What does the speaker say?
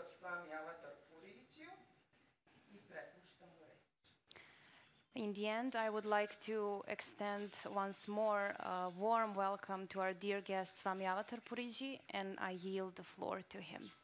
doktor Svami Avatar Purićiju I prepuštam mu reč. In the end, I would like to extend once more a warm welcome to our dear guest Swami Avatar Puriji, and I yield the floor to him.